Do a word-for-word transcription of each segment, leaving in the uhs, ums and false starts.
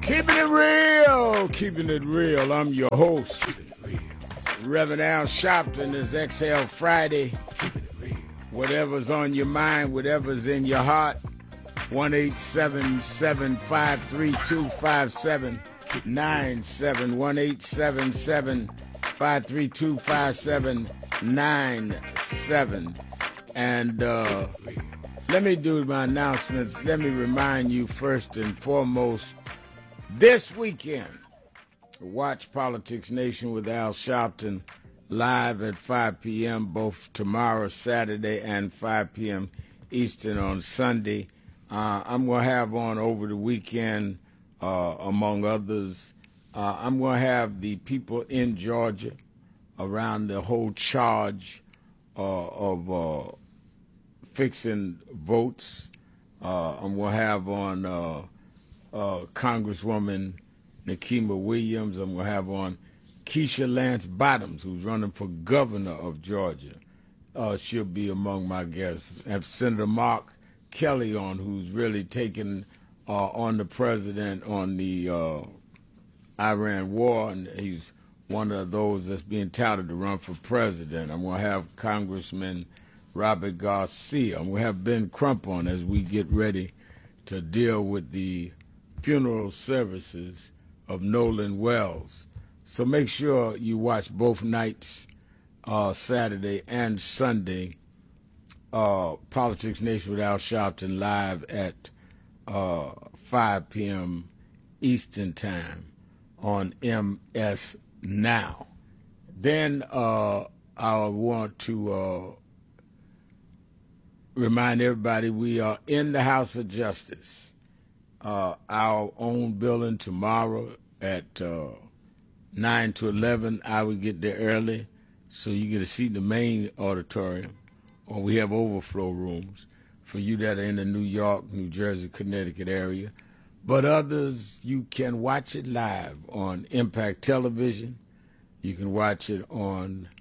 Keeping it real, keeping it real. I'm your host, Reverend Al Sharpton. It's Exhale Friday. Whatever's on your mind, whatever's in your heart. one eight seven seven, five three two, five seven nine seven. one eight seven seven, five three two, five seven nine seven. And uh, let me do my announcements. Let me remind you first and foremost, this weekend, watch Politics Nation with Al Sharpton live at five p.m. both tomorrow, Saturday, and five p.m. Eastern on Sunday. Uh, I'm going to have on over the weekend, uh, among others, uh, I'm going to have the people in Georgia around the whole charge uh, of uh, fixing votes. Uh, I'm going to have on uh, uh, Congresswoman Nikema Williams. I'm going to have on Keisha Lance Bottoms, who's running for governor of Georgia. Uh, she'll be among my guests. I have Senator Mark Kelly on, who's really taking uh, on the president on the uh, Iran war, and he's one of those that's being touted to run for president. I'm going to have Congressman Robert Garcia. I'm going to have Ben Crump on as we get ready to deal with the funeral services of Nolan Wells. So make sure you watch both nights, uh, Saturday and Sunday, uh, Politics Nation with Al Sharpton live at uh, five p.m. Eastern Time on M S Now. Then uh, I want to uh, remind everybody we are in the House of Justice. Uh, our own building tomorrow at uh, nine to eleven. I would get there early so you get a seat in the main auditorium, or we have overflow rooms for you that are in the New York, New Jersey, Connecticut area. But others, you can watch it live on Impact Television. You can watch it on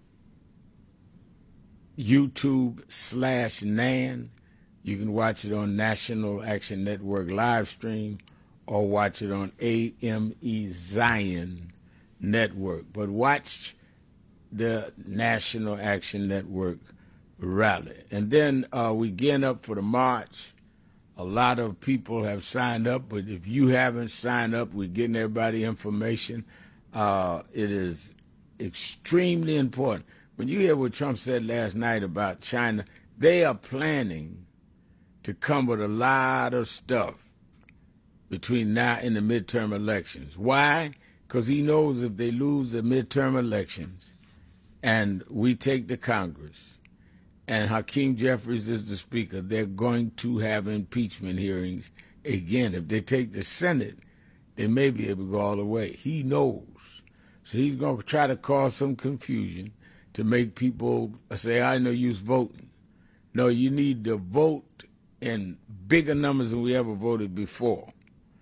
YouTube slash Nan. You can watch it on National Action Network live stream or watch it on A M E Zion Network. But watch the National Action Network rally. And then uh, we get up for the march. A lot of people have signed up, but if you haven't signed up, we're getting everybody information. Uh, it is extremely important. When you hear what Trump said last night about China, they are planning to come with a lot of stuff between now and the midterm elections. Why? Because he knows if they lose the midterm elections and we take the Congress and Hakeem Jeffries is the speaker, they're going to have impeachment hearings again. If they take the Senate, they may be able to go all the way. He knows. So he's going to try to cause some confusion to make people say, I know you's voting. No, you need to vote in bigger numbers than we ever voted before.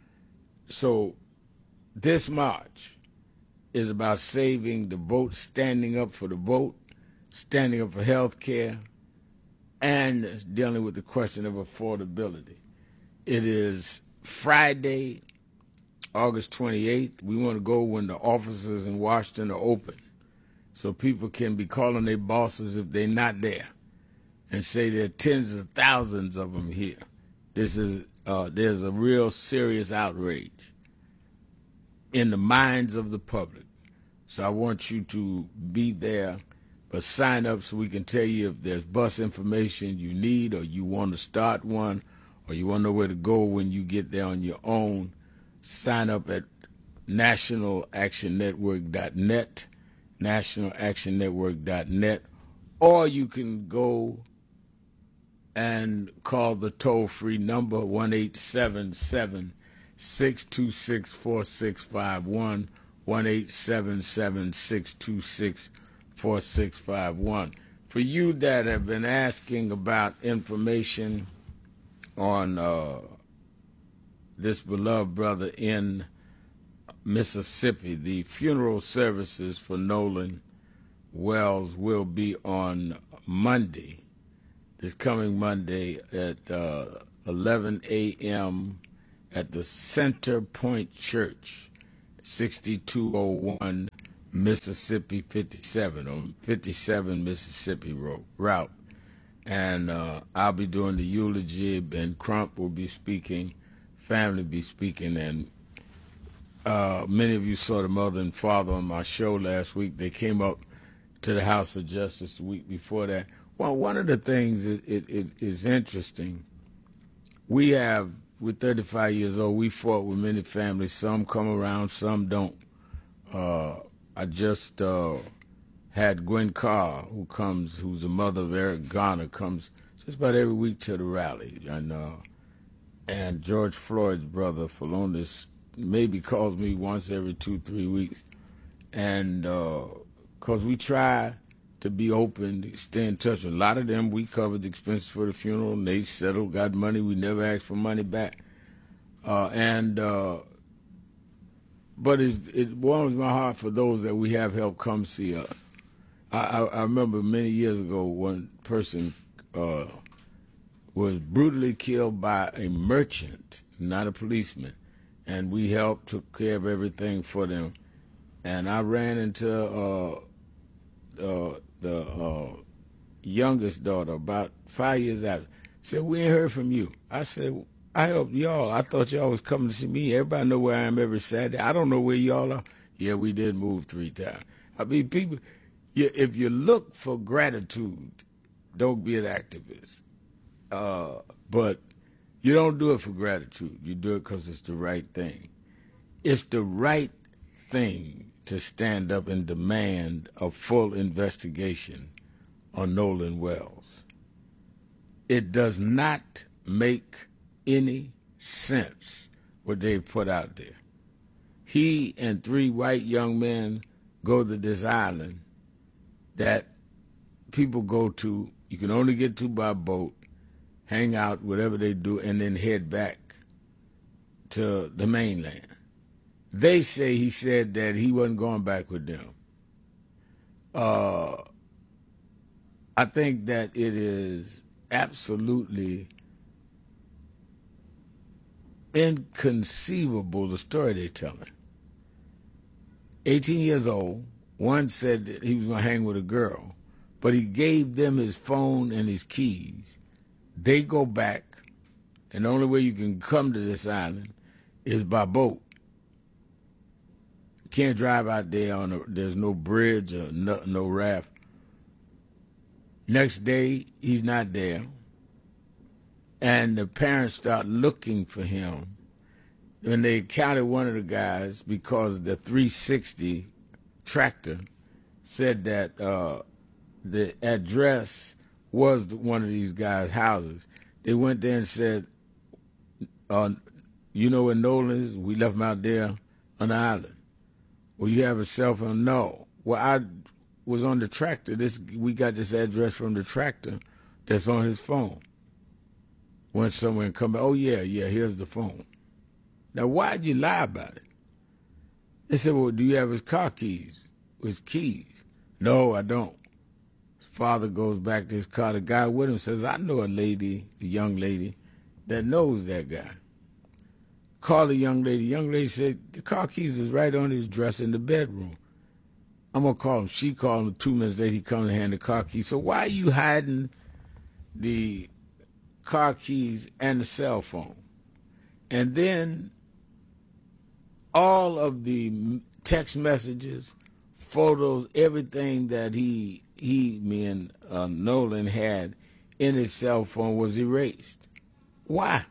So this march is about saving the vote, standing up for the vote, standing up for health care, and dealing with the question of affordability. It is Friday, August twenty-eighth. We want to go when the offices in Washington are open so people can be calling their bosses if they're not there and say there are tens of thousands of them here. This is uh, there's a real serious outrage in the minds of the public. So I want you to be there, but sign up so we can tell you if there's bus information you need, or you want to start one, or you want to know where to go when you get there on your own. Sign up at national action network dot net, national action network dot net, or you can go and call the toll-free number one eight seven seven, six two six, four six five one, one eight seven seven, six two six, four six five one. For you that have been asking about information on uh, this beloved brother in Mississippi, the funeral services for Nolan Wells will be on Monday, this coming Monday at uh, eleven a.m. at the Center Point Church, sixty-two oh one Mississippi fifty-seven, on fifty-seven Mississippi route. And uh, I'll be doing the eulogy, Ben Crump will be speaking, family be speaking, and uh, many of you saw the mother and father on my show last week. They came up to the House of Justice the week before that. Well, one of the things it, it, it is interesting, we have, we're thirty-five years old, we fought with many families. Some come around, some don't. Uh, I just uh, had Gwen Carr, who comes, who's the mother of Eric Garner, comes just about every week to the rally. And uh, and George Floyd's brother, Philondas, maybe calls me once every two, three weeks. And because uh, we try to be open, stay in touch. A lot of them, we covered the expenses for the funeral, and they settled, got money. We never asked for money back. Uh, and uh, but it's, it warms my heart for those that we have helped come see us. I, I, I remember many years ago one person uh, was brutally killed by a merchant, not a policeman, and we helped, took care of everything for them. And I ran into uh, uh, the uh, youngest daughter about five years after. Said, we ain't heard from you. I said, I helped y'all. I thought y'all was coming to see me. Everybody know where I am every Saturday. I don't know where y'all are. Yeah, we did move three times. I mean, people, you, if you look for gratitude, don't be an activist. Uh, but you don't do it for gratitude. You do it because it's the right thing. It's the right thing to stand up and demand a full investigation on Nolan Wells. It does not make any sense what they put out there. He and three white young men go to this island that people go to, you can only get to by boat, hang out, whatever they do, and then head back to the mainland. They say he said that he wasn't going back with them. Uh, I think that it is absolutely inconceivable, the story they're telling. eighteen years old, one said that he was going to hang with a girl, but he gave them his phone and his keys. They go back, and the only way you can come to this island is by boat. You can't drive out there on a, there's no bridge or no, no raft. Next day, he's not there. And the parents start looking for him. And they counted one of the guys because the three sixty tractor said that uh, the address was one of these guys' houses. They went there and said, uh, you know where Nolan is? We left him out there on the island. Well, you have a cell phone? No. Well, I was on the tractor. This we got this address from the tractor that's on his phone. Went somewhere and come back, oh, yeah, yeah, here's the phone. Now, why'd you lie about it? They said, well, do you have his car keys? His keys? No, I don't. His father goes back to his car. The guy with him says, I know a lady, a young lady, that knows that guy. Call the young lady. The young lady said, the car keys is right on his dresser in the bedroom. I'm going to call him. She called him. Two minutes later, he comes and hand the car keys. So why are you hiding the car keys and the cell phone? And then all of the text messages, photos, everything that he, he me and uh, Nolan had in his cell phone was erased. Why?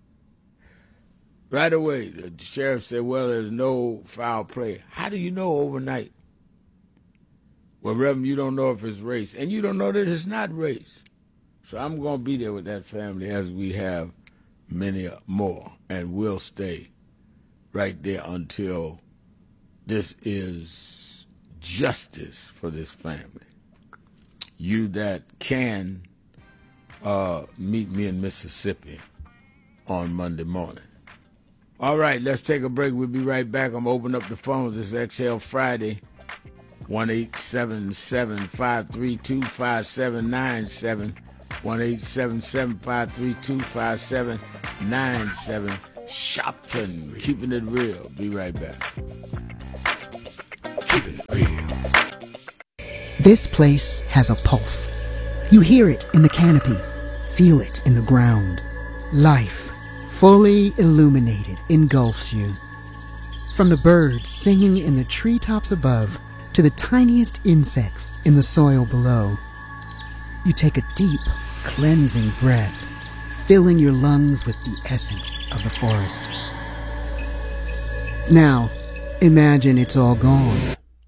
Right away, the sheriff said, well, there's no foul play. How do you know overnight? Well, Reverend, you don't know if it's race, and you don't know that it's not race. So I'm going to be there with that family as we have many more, and we'll stay right there until this is justice for this family. You that can uh, meet me in Mississippi on Monday morning. All right, let's take a break. We'll be right back. I'm opening up the phones. It's Exhale Friday. one eight seven seven, five three two, five seven nine seven. one eight seven seven, five three two, five seven nine seven. Shopton, keeping it real. Be right back. Keeping it real. This place has a pulse. You hear it in the canopy, feel it in the ground. Life, fully illuminated, engulfs you. From the birds singing in the treetops above to the tiniest insects in the soil below, you take a deep, cleansing breath, filling your lungs with the essence of the forest. Now, imagine it's all gone.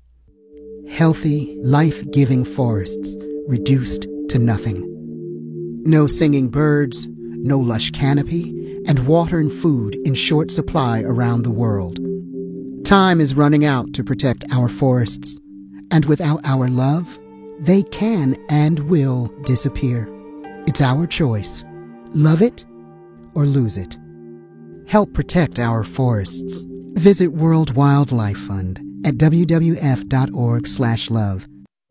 Healthy, life-giving forests reduced to nothing. No singing birds, no lush canopy, and water and food in short supply around the world. Time is running out to protect our forests, and without our love, they can and will disappear. It's our choice. Love it or lose it. Help protect our forests. Visit World Wildlife Fund at w w f dot org slash love.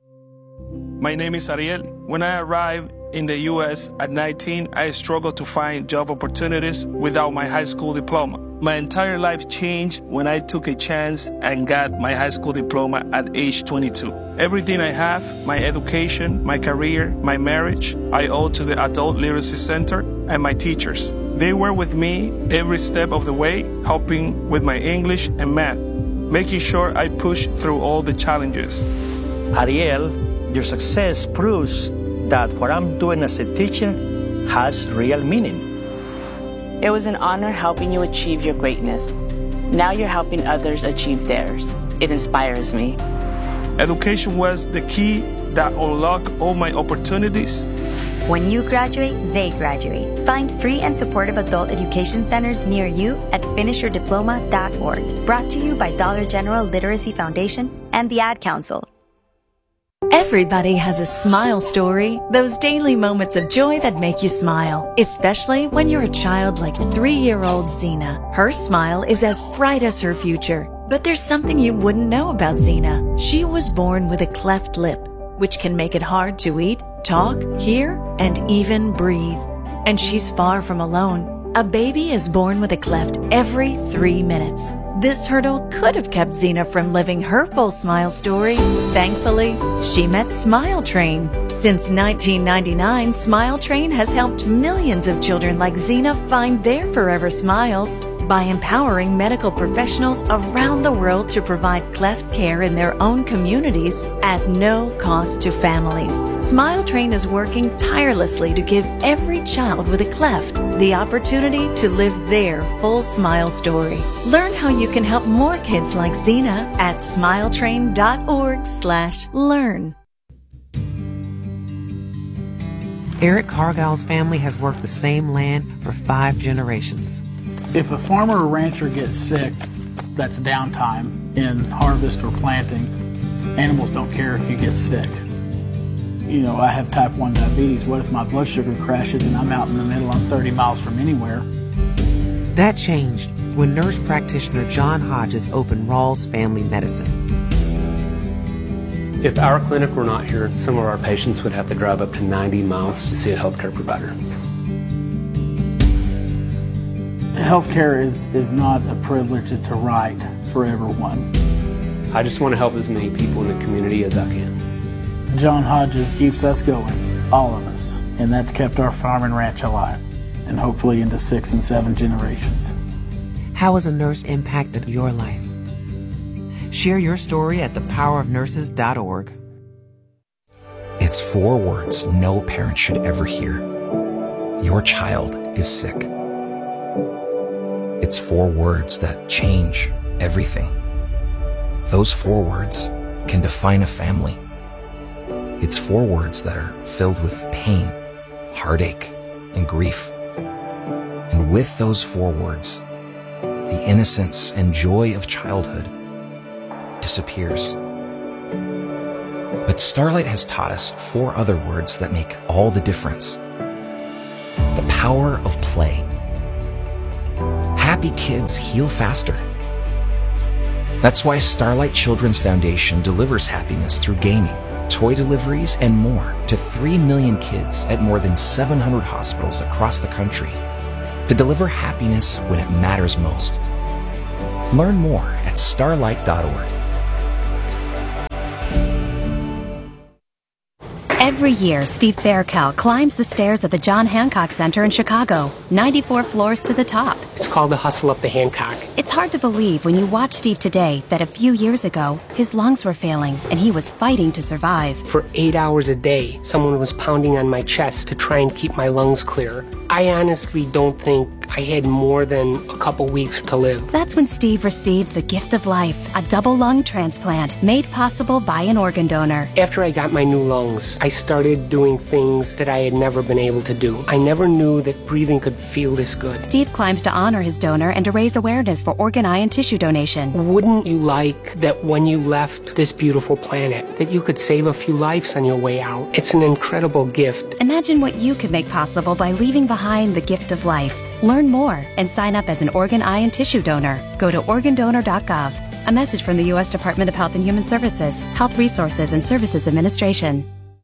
My name is Ariel. When I arrived in the U S at nineteen, I struggled to find job opportunities without my high school diploma. My entire life changed when I took a chance and got my high school diploma at age twenty-two. Everything I have, my education, my career, my marriage, I owe to the Adult Literacy Center and my teachers. They were with me every step of the way, helping with my English and math, making sure I pushed through all the challenges. Ariel, your success proves that what I'm doing as a teacher has real meaning. It was an honor helping you achieve your greatness. Now you're helping others achieve theirs. It inspires me. Education was the key that unlocked all my opportunities. When you graduate, they graduate. Find free and supportive adult education centers near you at finish your diploma dot org. Brought to you by Dollar General Literacy Foundation and the Ad Council. Everybody has a smile story, those daily moments of joy that make you smile, especially when you're a child like three-year-old Zena. Her smile is as bright as her future. But there's something you wouldn't know about Zena. She was born with a cleft lip, which can make it hard to eat, talk, hear, and even breathe. And she's far from alone. A baby is born with a cleft every three minutes. This hurdle could have kept Zena from living her full smile story. Thankfully, she met Smile Train. Since nineteen ninety-nine, Smile Train has helped millions of children like Zena find their forever smiles by empowering medical professionals around the world to provide cleft care in their own communities at no cost to families. Smile Train is working tirelessly to give every child with a cleft the opportunity to live their full smile story. Learn how you can help more kids like Zena at smiletrain dot org slash learn. Eric Cargill's family has worked the same land for five generations. If a farmer or rancher gets sick, that's downtime in harvest or planting. Animals don't care if you get sick. You know, I have type one diabetes. What if my blood sugar crashes and I'm out in the middle, I'm thirty miles from anywhere? That changed when nurse practitioner John Hodges opened Rawls Family Medicine. If our clinic were not here, some of our patients would have to drive up to ninety miles to see a healthcare provider. Healthcare is, is not a privilege, it's a right for everyone. I just want to help as many people in the community as I can. John Hodges keeps us going, all of us, and that's kept our farm and ranch alive, and hopefully into six and seven generations. How has a nurse impacted your life? Share your story at the power of nurses dot org. It's four words no parent should ever hear. Your child is sick. It's four words that change everything. Those four words can define a family. It's four words that are filled with pain, heartache, and grief. And with those four words, the innocence and joy of childhood disappears. But Starlight has taught us four other words that make all the difference. The power of play. Happy kids heal faster. That's why Starlight Children's Foundation delivers happiness through gaming, toy deliveries, and more to three million kids at more than seven hundred hospitals across the country. to deliver happiness when it matters most. Learn more at starlight dot org. Every year, Steve Faircal climbs the stairs at the John Hancock Center in Chicago, ninety-four floors to the top. It's called the Hustle Up the Hancock. It's hard to believe when you watch Steve today that a few years ago, his lungs were failing and he was fighting to survive. For eight hours a day, someone was pounding on my chest to try and keep my lungs clear. I honestly don't think I had more than a couple weeks to live. That's when Steve received the gift of life, a double lung transplant made possible by an organ donor. After I got my new lungs, I started doing things that I had never been able to do. I never knew that breathing could feel this good. Steve climbs to honor his donor and to raise awareness for organ, eye, and tissue donation. Wouldn't you like that when you left this beautiful planet, that you could save a few lives on your way out? It's an incredible gift. Imagine what you could make possible by leaving behind the gift of life. Learn more and sign up as an organ, eye, and tissue donor. Go to organ donor dot gov. A message from the U S Department of Health and Human Services, Health Resources and Services Administration.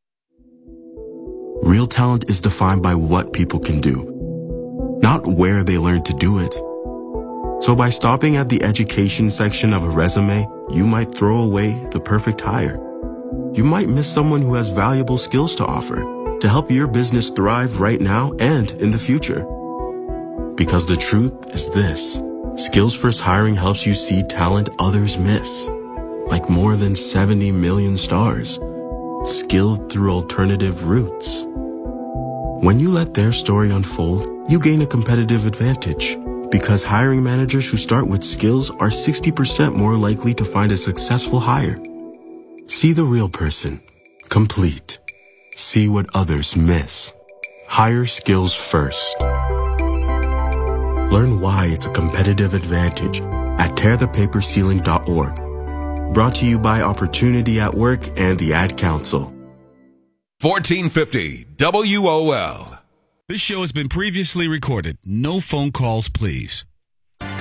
Real talent is defined by what people can do, not where they learn to do it. So by stopping at the education section of a resume, you might throw away the perfect hire. You might miss someone who has valuable skills to offer to help your business thrive right now and in the future. Because the truth is this: Skills First Hiring helps you see talent others miss, like more than seventy million stars, skilled through alternative routes. When you let their story unfold, you gain a competitive advantage, because hiring managers who start with skills are sixty percent more likely to find a successful hire. See the real person, complete. See what others miss. Hire skills first. Learn why it's a competitive advantage at tear the paper ceiling dot org. Brought to you by Opportunity at Work and the Ad Council. fourteen fifty W O L. This show has been previously recorded. No phone calls, please.